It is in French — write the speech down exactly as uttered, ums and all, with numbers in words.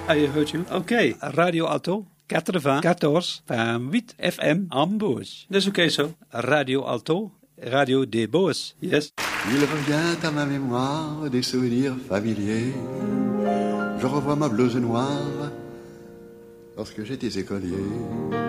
Hey, heurt you? Oké, Radio Alto. quatre-vingts, quatorze, vingt-huit F M Amboise. Dat is oké zo. Radio Alto, Radio des Bois. Yes. Il revient à ma mémoire des souvenirs familiers. Je revois ma blouse noire lorsque j'étais écolier.